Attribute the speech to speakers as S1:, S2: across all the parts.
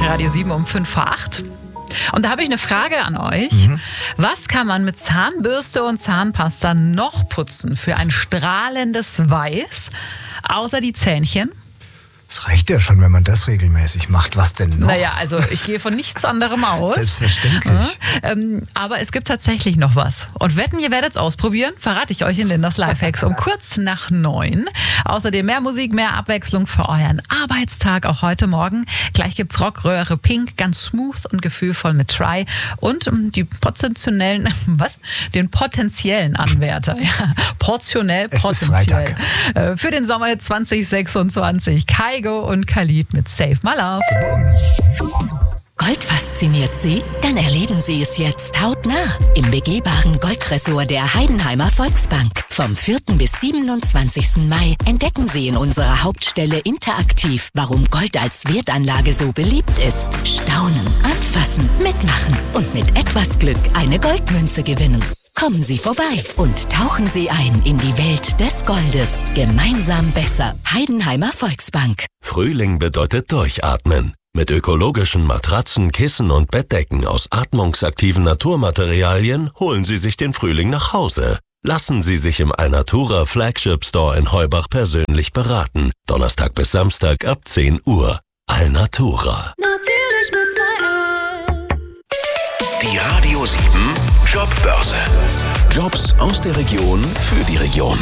S1: Radio 7 um 5:05. Und da habe ich eine Frage an euch. Was kann man mit Zahnbürste und Zahnpasta noch putzen für ein strahlendes Weiß, außer die Zähnchen?
S2: Es reicht ja schon, wenn man das regelmäßig macht. Was denn noch?
S1: Naja, also ich gehe von nichts anderem aus.
S2: Selbstverständlich.
S1: Aber es gibt tatsächlich noch was. Und wetten, ihr werdet es ausprobieren, verrate ich euch in Lindas Lifehacks um kurz nach 9. Außerdem mehr Musik, mehr Abwechslung für euren Arbeitstag, auch heute Morgen. Gleich gibt's Rockröhre Pink, ganz smooth und gefühlvoll mit Try. Und den potenziellen Anwärter. Ja, potenziell. Für den Sommer 2026. Kygo und Khalid mit Save My Love.
S3: Gold fasziniert Sie? Dann erleben Sie es jetzt hautnah im begehbaren Goldtresor der Heidenheimer Volksbank. Vom 4. bis 27. Mai entdecken Sie in unserer Hauptstelle interaktiv, warum Gold als Wertanlage so beliebt ist. Staunen, anfassen, mitmachen und mit etwas Glück eine Goldmünze gewinnen. Kommen Sie vorbei und tauchen Sie ein in die Welt des Goldes. Gemeinsam besser. Heidenheimer Volksbank.
S4: Frühling bedeutet durchatmen. Mit ökologischen Matratzen, Kissen und Bettdecken aus atmungsaktiven Naturmaterialien holen Sie sich den Frühling nach Hause. Lassen Sie sich im Alnatura Flagship Store in Heubach persönlich beraten. Donnerstag bis Samstag ab 10 Uhr. Alnatura.
S5: Natürlich mit 2 L.
S6: Die Radio 7 Jobbörse. Jobs aus der Region für die Region.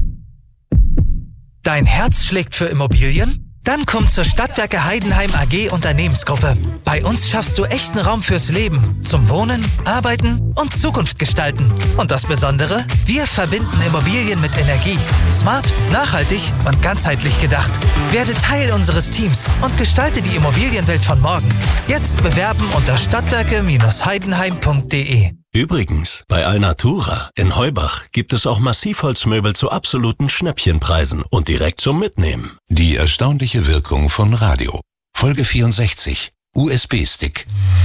S7: Dein Herz schlägt für Immobilien? Dann komm zur Stadtwerke Heidenheim AG Unternehmensgruppe. Bei uns schaffst du echten Raum fürs Leben, zum Wohnen, Arbeiten und Zukunft gestalten. Und das Besondere? Wir verbinden Immobilien mit Energie. Smart, nachhaltig und ganzheitlich gedacht. Werde Teil unseres Teams und gestalte die Immobilienwelt von morgen. Jetzt bewerben unter stadtwerke-heidenheim.de.
S4: Übrigens, bei Alnatura in Heubach gibt es auch Massivholzmöbel zu absoluten Schnäppchenpreisen und direkt zum Mitnehmen.
S6: Die erstaunliche Wirkung von Radio. Folge 64. USB-Stick.